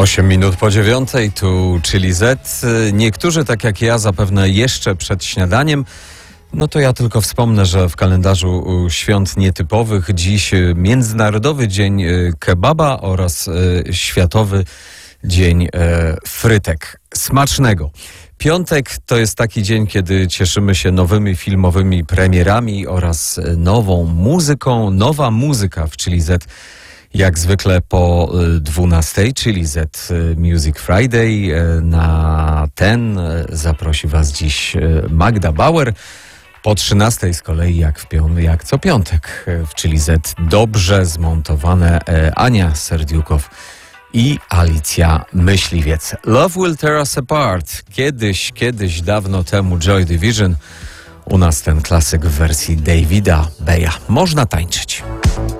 8 minut po 9, tu Chili Z. Niektórzy, tak jak ja, zapewne jeszcze przed śniadaniem. No to ja tylko wspomnę, że w kalendarzu świąt nietypowych dziś Międzynarodowy Dzień Kebaba oraz Światowy Dzień Frytek. Smacznego! Piątek to jest taki dzień, kiedy cieszymy się nowymi filmowymi premierami oraz nową muzyką. Nowa muzyka w Chili Z jak zwykle po 12, Chili Z Music Friday. Na ten zaprosi Was dziś Magda Bauer. Po 13 z kolei, jak co piątek w Chili Z, dobrze zmontowane Ania Serdiukow i Alicja Myśliwiec. Love Will Tear Us Apart. Kiedyś, dawno temu Joy Division. U nas ten klasyk w wersji Davida Beya. Można tańczyć.